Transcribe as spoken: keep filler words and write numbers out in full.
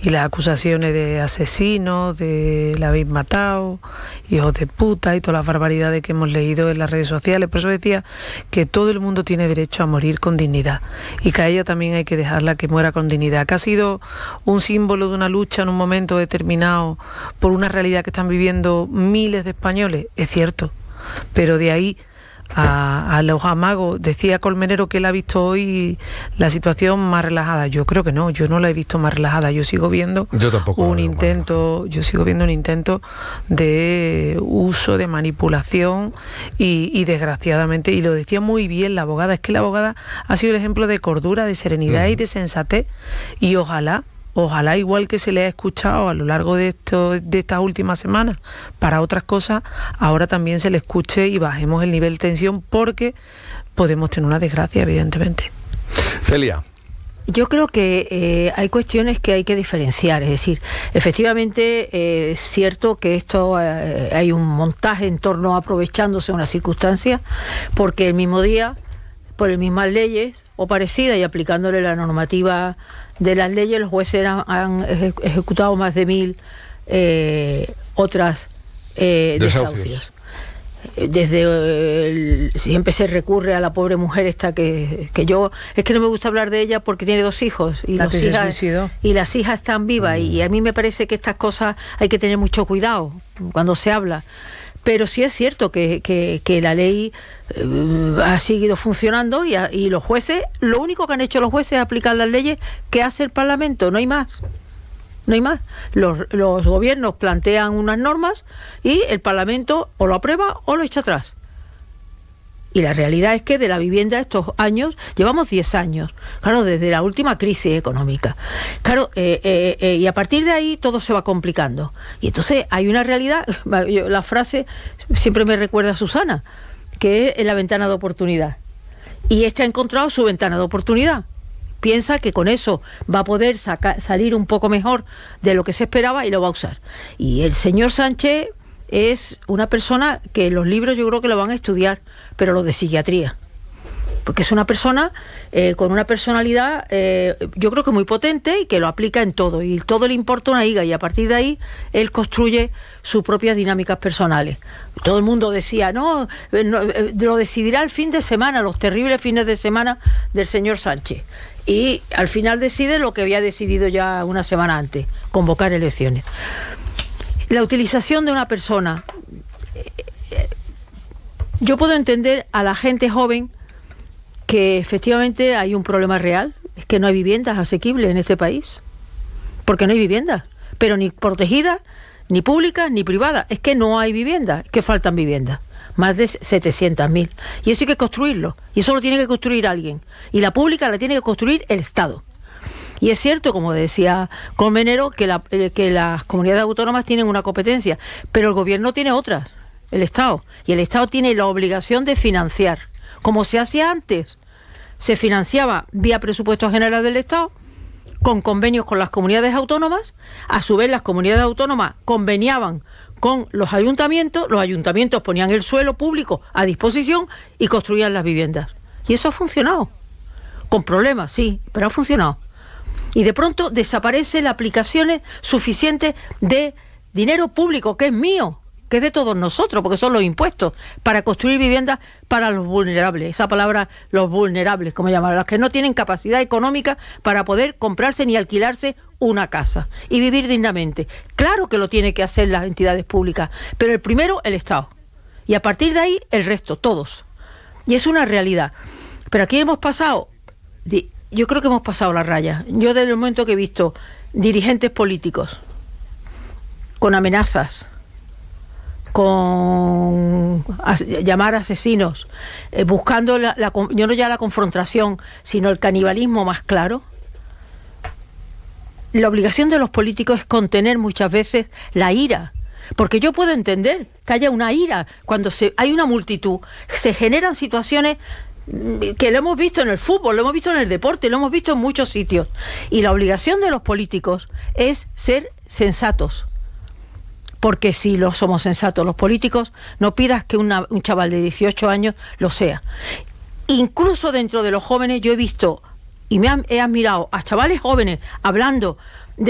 y las acusaciones de asesinos, de la habéis matado, hijos de puta y todas las barbaridades que hemos leído en las redes sociales. Por eso decía que todo el mundo tiene derecho a morir con dignidad y que a ella también hay que dejarla que muera con dignidad, que ha sido un símbolo de una lucha en un momento determinado por una realidad que están viviendo miles de españoles, es cierto, pero de ahí A, a los amagos. Decía Colmenero que él ha visto hoy la situación más relajada. Yo creo que no, yo no la he visto más relajada. Yo sigo viendo yo tampoco un intento, yo sigo viendo un intento de uso, de manipulación y, y desgraciadamente, y lo decía muy bien la abogada, es que la abogada ha sido el ejemplo de cordura, de serenidad mm. y de sensatez, y ojalá Ojalá, igual que se le ha escuchado a lo largo de esto, de estas últimas semanas para otras cosas, ahora también se le escuche y bajemos el nivel de tensión, porque podemos tener una desgracia, evidentemente. Celia. Yo creo que eh, hay cuestiones que hay que diferenciar, es decir, efectivamente eh, es cierto que esto eh, hay un montaje en torno a aprovechándose de una circunstancia, porque el mismo día, por las mismas leyes o parecidas y aplicándole la normativa de las leyes, los jueces han, han ejecutado más de mil eh, otras eh, desahucios. Desde el, siempre se recurre a la pobre mujer esta que, que yo, es que no me gusta hablar de ella porque tiene dos hijos y, los hijas, y las hijas están vivas, mm. y a mí me parece que estas cosas hay que tener mucho cuidado cuando se habla. Pero sí es cierto que, que, que la ley eh, ha seguido funcionando y, a, y los jueces, lo único que han hecho los jueces es aplicar las leyes que hace el Parlamento, no hay más. No hay más. Los, los gobiernos plantean unas normas y el Parlamento o lo aprueba o lo echa atrás. Y la realidad es que de la vivienda estos años, llevamos diez años, claro, desde la última crisis económica. Claro, eh, eh, eh, y a partir de ahí todo se va complicando. Y entonces hay una realidad, la frase siempre me recuerda a Susana, que es la ventana de oportunidad. Y este ha encontrado su ventana de oportunidad. Piensa que con eso va a poder sacar, salir un poco mejor de lo que se esperaba y lo va a usar. Y el señor Sánchez es una persona que los libros yo creo que lo van a estudiar, pero los de psiquiatría, porque es una persona eh, con una personalidad eh, yo creo que muy potente y que lo aplica en todo, y todo le importa una higa, y a partir de ahí él construye sus propias dinámicas personales. Todo el mundo decía, no, no lo decidirá el fin de semana, los terribles fines de semana del señor Sánchez, y al final decide lo que había decidido ya una semana antes, convocar elecciones. La utilización de una persona, yo puedo entender a la gente joven que efectivamente hay un problema real, es que no hay viviendas asequibles en este país, porque no hay viviendas, pero ni protegidas, ni públicas, ni privadas, es que no hay viviendas, que faltan viviendas, más de setecientas mil, y eso hay que construirlo, y eso lo tiene que construir alguien, y la pública la tiene que construir el Estado. Y es cierto, como decía Colmenero, que, la, que las comunidades autónomas tienen una competencia, pero el gobierno tiene otras, el Estado. Y el Estado tiene la obligación de financiar, como se hacía antes. Se financiaba vía presupuestos generales del Estado, con convenios con las comunidades autónomas. A su vez, las comunidades autónomas conveniaban con los ayuntamientos, los ayuntamientos ponían el suelo público a disposición y construían las viviendas. Y eso ha funcionado. Con problemas, sí, pero ha funcionado. Y de pronto desaparece la aplicación suficiente de dinero público, que es mío, que es de todos nosotros, porque son los impuestos, para construir viviendas para los vulnerables. Esa palabra, los vulnerables, como llaman, los que no tienen capacidad económica para poder comprarse ni alquilarse una casa y vivir dignamente. Claro que lo tienen que hacer las entidades públicas, pero el primero, el Estado. Y a partir de ahí, el resto, todos. Y es una realidad. Pero aquí hemos pasado... De, Yo creo que hemos pasado la raya. Yo desde el momento que he visto dirigentes políticos con amenazas, con as, llamar asesinos, eh, buscando la, la, yo no ya la confrontación, sino el canibalismo más claro, la obligación de los políticos es contener muchas veces la ira. Porque yo puedo entender que haya una ira cuando se, hay una multitud, se generan situaciones que lo hemos visto en el fútbol, lo hemos visto en el deporte, lo hemos visto en muchos sitios, y la obligación de los políticos es ser sensatos, porque si lo somos sensatos los políticos, no pidas que una, un chaval de dieciocho años lo sea. Incluso dentro de los jóvenes yo he visto y me han, he admirado a chavales jóvenes hablando